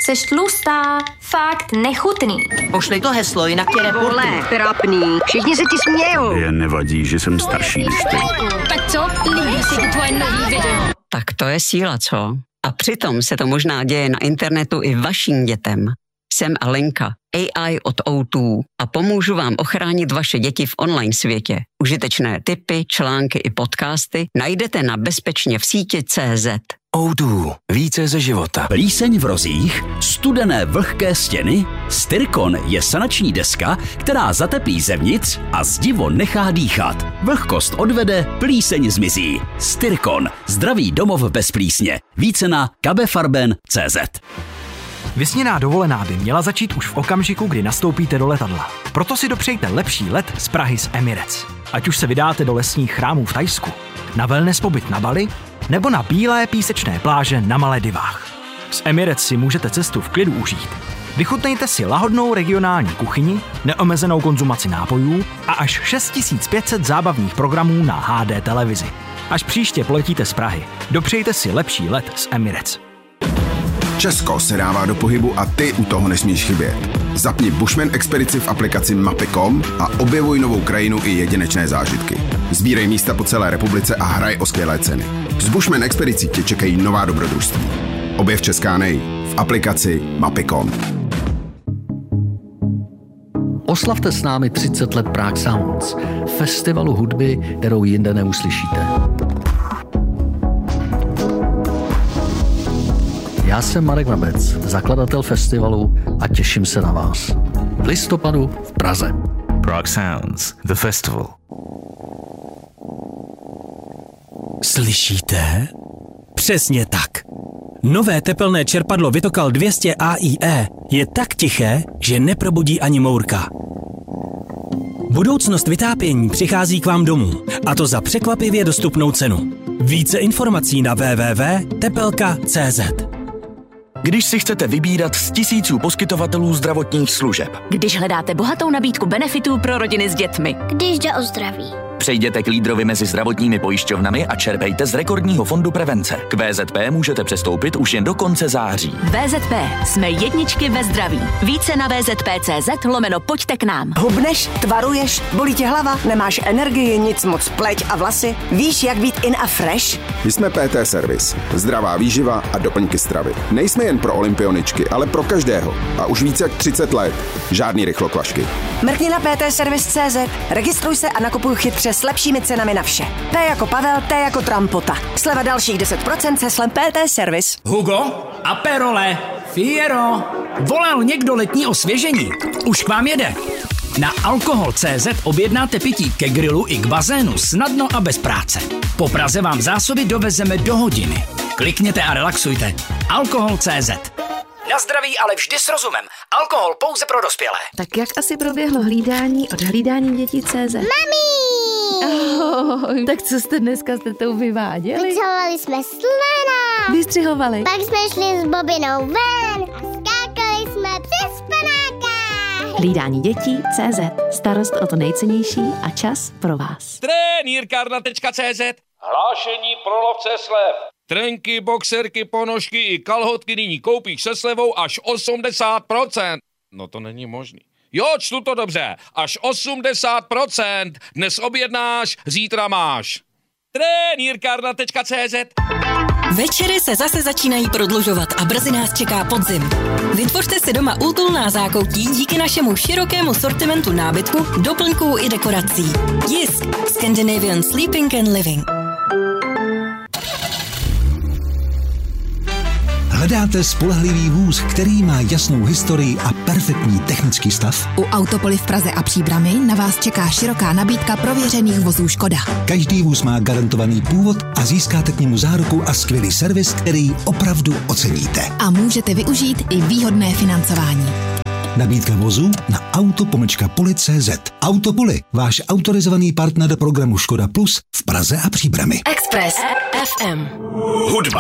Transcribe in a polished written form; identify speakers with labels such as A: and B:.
A: Seš tlustá, fakt nechutný.
B: Pošli to heslo, jinak tě reportuju.
C: Trapný, všichni se ti smějou.
D: Je nevadí, že jsem starší než ty.
A: Tak co? Líbí se ti tvoje nový video?
B: Tak to je síla, co? A přitom se to možná děje na internetu i vašim dětem. Jsem Alenka, AI od O2 a pomůžu vám ochránit vaše děti v online světě. Užitečné tipy, články i podcasty najdete na bezpečně v síti.cz.
E: O2. Více ze života.
D: Plíseň v rozích, studené vlhké stěny, Styrkon je sanační deska, která zateplí zevnitř a zdivo nechá dýchat. Vlhkost odvede, plíseň zmizí. Styrkon. Zdravý domov bez plísně. Více na kabefarben.cz.
F: Vysněná dovolená by měla začít už v okamžiku, kdy nastoupíte do letadla. Proto si dopřejte lepší let z Prahy z Emirates. Ať už se vydáte do lesních chrámů v Thajsku, na wellness pobyt na Bali, nebo na bílé písečné pláže na Maledivách. Z Emirates si můžete cestu v klidu užít. Vychutnejte si lahodnou regionální kuchyni, neomezenou konzumaci nápojů a až 6500 zábavních programů na HD televizi. Až příště poletíte z Prahy, dopřejte si lepší let z Emirates.
G: Česko se dává do pohybu a ty u toho nesmíš chybět. Zapni Bushman expedici v aplikaci Mapy.com a objevuj novou krajinu i jedinečné zážitky. Sbírej místa po celé republice a hraj o skvělé ceny. S Bushman expedicí tě čekají nová dobrodružství. Objev Česká nej v aplikaci Mapy.com.
H: Oslavte s námi 30 let Prague Sounds, festivalu hudby, kterou jinde neuslyšíte. Já jsem Marek Nabec, zakladatel festivalu a těším se na vás. V listopadu v Praze.
E: Prague Sounds, the festival.
I: Slyšíte? Přesně tak. Nové tepelné čerpadlo Vitokal 200 AIE je tak tiché, že neprobudí ani mourka. Budoucnost vytápění přichází k vám domů, a to za překvapivě dostupnou cenu. Více informací na www.tepelka.cz.
E: Když si chcete vybírat z tisíců poskytovatelů zdravotních služeb.
J: Když hledáte bohatou nabídku benefitů pro rodiny s dětmi.
K: Když jde o zdraví.
E: Přejděte k lídrovi mezi zdravotními pojišťovnami a čerpejte z rekordního fondu prevence. K VZP můžete přestoupit už jen do konce září.
J: VZP. Jsme jedničky ve zdraví. Více na vzp.cz/pojďte k nám.
C: Hubneš, tvaruješ, bolí tě hlava, nemáš energii, nic moc, pleť a vlasy. Víš, jak být in a fresh?
G: My jsme PT Service. Zdravá výživa a doplňky stravy. Nejsme jen pro olympioničky, ale pro každého. A už více jak 30 let. Žádný rychlokvašky.
C: Mrkni na ptservice.cz, registruj se a nakupuj chytře s lepšími cenami na vše. P jako Pavel, T jako Trampota. Sleva dalších 10% se slem PT Service.
L: Hugo, Aperole, Fiero. Volal někdo letní osvěžení? Už k vám jede. Na alkohol.cz objednáte pití ke grilu i k bazénu snadno a bez práce. Po Praze vám zásoby dovezeme do hodiny. Klikněte a relaxujte. Alkohol.cz. Na zdraví, ale vždy s rozumem. Alkohol pouze pro dospělé.
M: Tak jak asi proběhlo hlídání od hlídání dětí.cz?
K: Mami!
M: Oh, tak co jste dneska s tetou vyváděli?
K: Vyčahovali jsme slona.
M: Vystřihovali.
K: Pak jsme šli s Bobinou ven a skákali jsme přes panáka.
M: Hlídání dětí.cz. Starost o to nejcennější a čas pro vás.
N: Trenýrkarna.cz. Hlášení pro lovce slev. Trenky, boxerky, ponožky i kalhotky nyní koupíš se slevou až 80%. No to není možný. Jo, čtu to dobře. Až 80%. Dnes objednáš, zítra máš. Trenýrkarna.cz.
J: Večery se zase začínají prodlužovat a brzy nás čeká podzim. Vytvořte si doma útulná zákoutí díky našemu širokému sortimentu nábytku, doplňků i dekorací. Jisk. Scandinavian Sleeping and Living.
O: Hledáte spolehlivý vůz, který má jasnou historii a perfektní technický stav?
P: U Autopoly v Praze a Příbrami na vás čeká široká nabídka prověřených vozů Škoda.
O: Každý vůz má garantovaný původ a získáte k němu záruku a skvělý servis, který opravdu oceníte.
P: A můžete využít i výhodné financování.
O: Nabídka vozů na auto-poli.cz. Autopoly, váš autorizovaný partner do programu Škoda Plus v Praze a Příbrami.
J: Express FM.
E: Hudba.